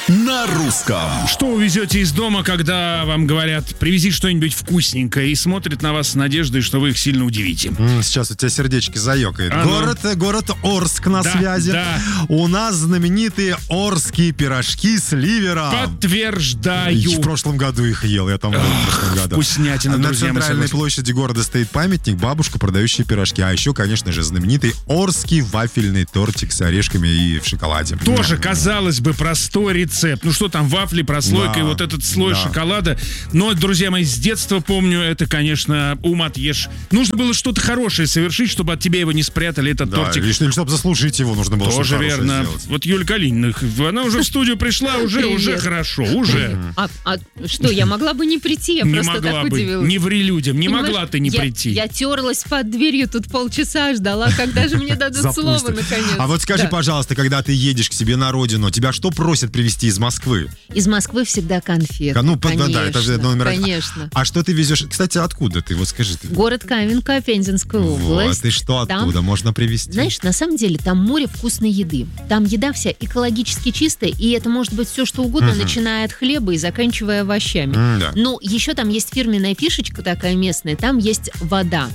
на русском. Что увезете из дома, когда вам говорят, привези что-нибудь вкусненькое, и смотрят на вас с надеждой, что вы их сильно удивите? Сейчас у тебя сердечки заёкает. Город Орск на связи. Да. У нас знаменитые орские пирожки с ливером. Подтверждаю. В прошлом году их ел, я там был в прошлом году. Вкуснятина, На друзья, мы центральной согласны. площади города стоит памятник, бабушка, продающая пирожки. А еще, конечно же, знаменитый орский вафельный тортик с орешками и в шоколаде. Тоже, казалось бы, простой рецепт. Ну что там, вафли, прослойка Да, и вот этот слой да. шоколада. Но, друзья мои, с детства помню, это, конечно, ум отъешь. Нужно было что-то хорошее совершить, чтобы от тебя его не спрятали, этот Да, тортик. или чтобы заслужить его, нужно было Тоже что-то верно. хорошее сделать. Вот Юль Калинина, она уже в студию пришла, уже Привет. хорошо, уже. А что, я могла бы не прийти, я Не просто могла так бы. удивилась. Не ври людям, не Понимаешь, могла ты не я- прийти. Я терлась под дверью тут полчаса, ждала, когда же мне дадут слово, Запустят. наконец. А вот скажи, Да. пожалуйста, когда ты едешь к себе на родину, тебя что просят привезти из Москвы? Из Москвы всегда конфеты. Ну, конечно, да, это же номер один. Конечно. А что ты везешь? Кстати, откуда ты? Вот скажи. Город Каменка, Пензенская область. Вот, и что Там, оттуда можно привезти? знаешь, на самом деле там море вкусной еды. Там еда вся экологически чистая, и это может быть все, что угодно, начиная от хлеба и заканчивая овощами. Да. Но еще там есть фирменная фишечка такая местная, там есть вода.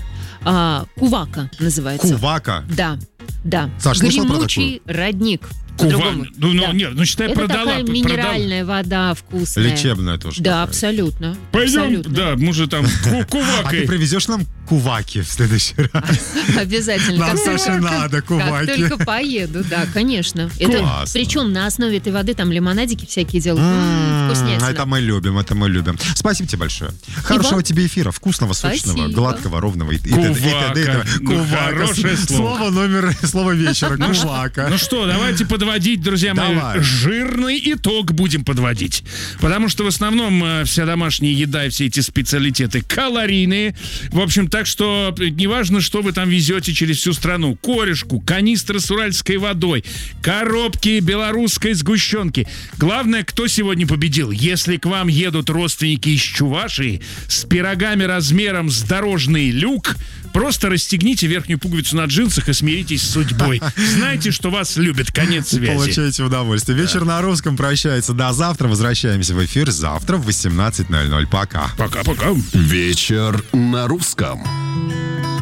Кувака называется. Кувака. Да. Саш, слышал про Гремучий родник. Кува- По-другому. Ну, Да. нет, ну, считай, Это продала. такая минеральная вода вкусная. Лечебная тоже. Да, такая. абсолютно. Пойдем, Абсолютно. да, мы же там А ты кувакой. привезешь нам куваки в следующий раз? Обязательно. Нам, Как Саше, только- надо куваки. Как только поеду, да, конечно. Классно. Причем на основе этой воды там лимонадики всякие делают. Вкуснятина. Это мы любим. Спасибо тебе большое. Хорошего вам. тебе эфира, вкусного, сочного, Спасибо. гладкого, ровного и Кувака. Ну, хорошее слово. Слово вечера. Кувака. Ну что, давайте подводить, друзья мои. Давай. Жирный итог будем подводить. Потому что в основном вся домашняя еда и все эти специалитеты калорийные. В общем, так что неважно, что вы там везете через всю страну. Корешку, канистры с уральской водой, коробки белорусской сгущенки. Главное, кто сегодня победил. Если к вам едут родственники из Чувашии с пирогами размером с дорожный люк, просто расстегните верхнюю пуговицу на джинсах и смиритесь с судьбой. Знайте, что вас любят. Конец связи. Получайте удовольствие. Вечер на русском прощается. До завтра. Возвращаемся в эфир завтра в 18:00. Пока. Пока-пока. Вечер на русском.